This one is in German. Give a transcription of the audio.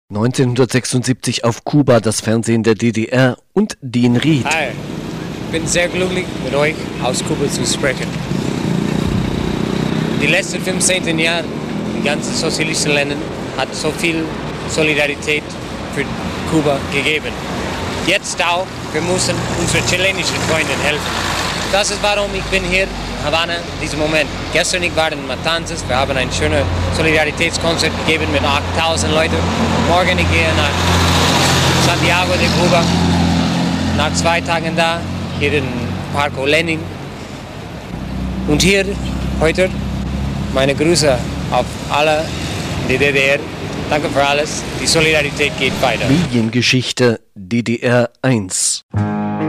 1976 auf Kuba, das Fernsehen der DDR und Dean Ried. Hi, ich bin sehr glücklich, mit euch aus Kuba zu sprechen. Die letzten 15 Jahre, die ganzen sozialistischen Länder, hat so viel Solidarität für Kuba gegeben. Jetzt auch, wir müssen unseren chilenischen Freunden helfen. Das ist warum ich bin hier in Havanna, in diesem Moment. Gestern ich war in Matanzas, wir haben ein schönes Solidaritätskonzert gegeben mit 8000 Leuten. Morgen ich gehe nach Santiago de Cuba, nach 2 Tagen da, hier in Parco Lenin. Und hier, heute, meine Grüße auf alle in der DDR. Danke für alles. Die Solidarität geht weiter. Mediengeschichte DDR 1.